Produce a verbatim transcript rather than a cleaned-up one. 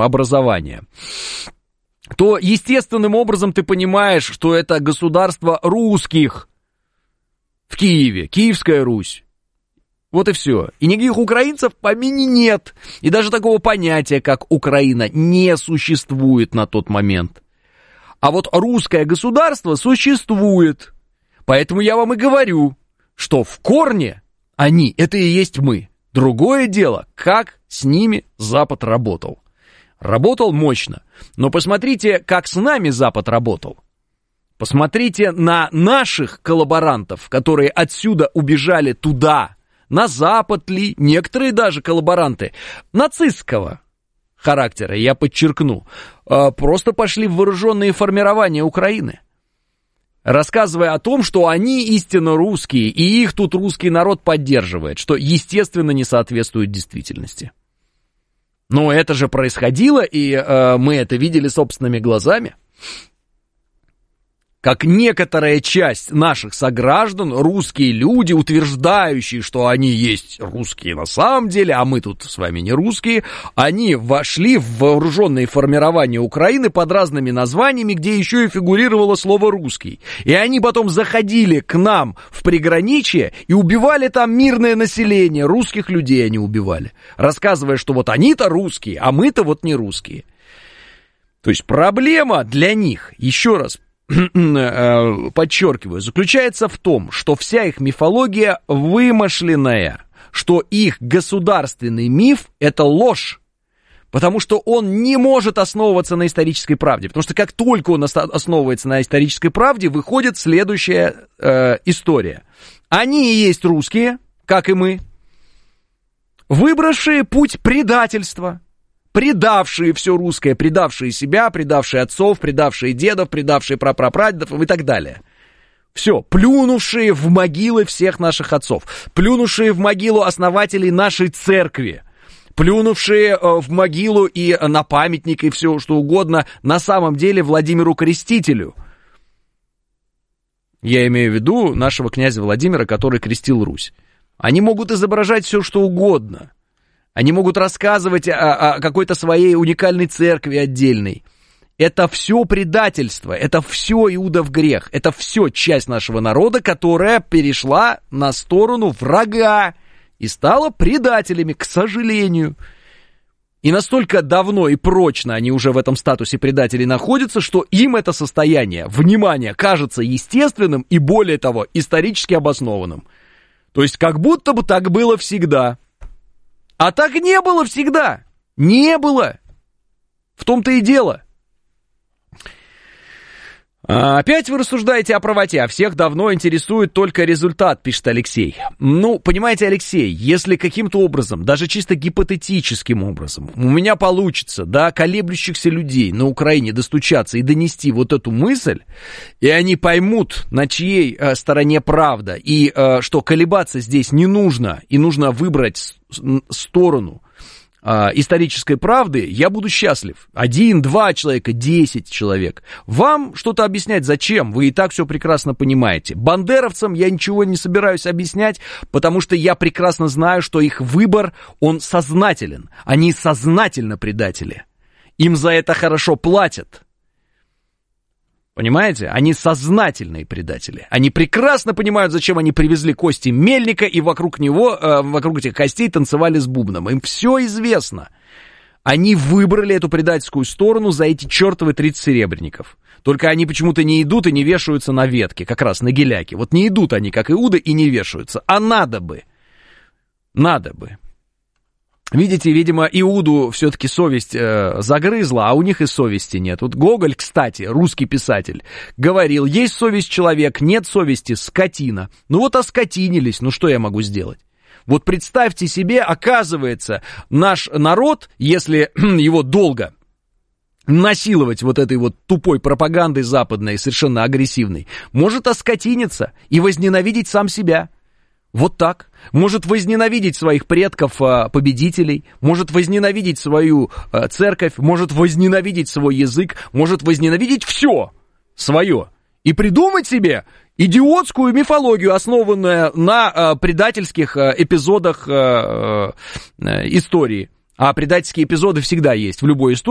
образования, то естественным образом ты понимаешь, что это государство русских в Киеве, Киевская Русь. Вот и все. И никаких украинцев в помине нет. И даже такого понятия, как Украина, не существует на тот момент. А вот русское государство существует. Поэтому я вам и говорю, что в корне они, это и есть мы. Другое дело, как с ними Запад работал. Работал мощно. Но посмотрите, как с нами Запад работал. Посмотрите на наших коллаборантов, которые отсюда убежали туда, на Запад ли, некоторые даже коллаборанты нацистского характера, я подчеркну, просто пошли в вооруженные формирования Украины, рассказывая о том, что они истинно русские, и их тут русский народ поддерживает, что, естественно, не соответствует действительности. Но это же происходило, и э, мы это видели собственными глазами. Как некоторая часть наших сограждан, русские люди, утверждающие, что они есть русские на самом деле, а мы тут с вами не русские, они вошли в вооруженные формирования Украины под разными названиями, где еще и фигурировало слово «русский». И они потом заходили к нам в приграничье и убивали там мирное население, русских людей они убивали, рассказывая, что вот они-то русские, а мы-то вот не русские. То есть проблема для них, еще раз подчеркиваю, заключается в том, что вся их мифология вымышленная, что их государственный миф – это ложь, потому что он не может основываться на исторической правде, потому что как только он основывается на исторической правде, выходит следующая э, история. Они и есть русские, как и мы, выбравшие путь предательства, предавшие все русское, предавшие себя, предавшие отцов, предавшие дедов, предавшие прапрапрадедов и так далее. Все, плюнувшие в могилы всех наших отцов, плюнувшие в могилу основателей нашей церкви, плюнувшие в могилу и на памятник, и все что угодно, на самом деле Владимиру Крестителю. Я имею в виду нашего князя Владимира, который крестил Русь. Они могут изображать все что угодно. Они могут рассказывать о, о какой-то своей уникальной церкви отдельной. Это все предательство, это все Иудов грех, это все часть нашего народа, которая перешла на сторону врага и стала предателями, к сожалению. И настолько давно и прочно они уже в этом статусе предателей находятся, что им это состояние, внимание, кажется естественным и, более того, исторически обоснованным. То есть как будто бы так было всегда. А так не было всегда. Не было. В том-то и дело. А, опять вы рассуждаете о правоте, а всех давно интересует только результат, пишет Алексей. Ну, понимаете, Алексей, если каким-то образом, даже чисто гипотетическим образом, у меня получится до колеблющихся людей на Украине достучаться и донести вот эту мысль, и они поймут, на чьей э, стороне правда, и э, что колебаться здесь не нужно, и нужно выбрать сторону э, исторической правды, я буду счастлив. Один, два человека, десять человек. Вам что-то объяснять зачем? Вы и так все прекрасно понимаете. Бандеровцам я ничего не собираюсь объяснять, потому что я прекрасно знаю, что их выбор, он сознателен. Они сознательно предатели. Им за это хорошо платят. Понимаете? Они сознательные предатели. Они прекрасно понимают, зачем они привезли кости Мельника, и вокруг него, э, вокруг этих костей танцевали с бубном. Им все известно. Они выбрали эту предательскую сторону за эти чертовы тридцать серебряников. Только они почему-то не идут и не вешаются на ветке, как раз на геляке. Вот не идут они, как Иуда, и не вешаются. А надо бы. Надо бы. Видите, видимо, Иуду все-таки совесть э, загрызла, а у них и совести нет. Вот Гоголь, кстати, русский писатель, говорил, есть совесть человек, нет совести скотина. Ну вот оскотинились, ну что я могу сделать? Вот представьте себе, оказывается, наш народ, если его долго насиловать вот этой вот тупой пропагандой западной, совершенно агрессивной, может оскотиниться и возненавидеть сам себя. Вот так. Может возненавидеть своих предков-победителей, может возненавидеть свою церковь, может возненавидеть свой язык, может возненавидеть все свое. И придумать себе идиотскую мифологию, основанную на предательских эпизодах истории. А предательские эпизоды всегда есть в любой истории.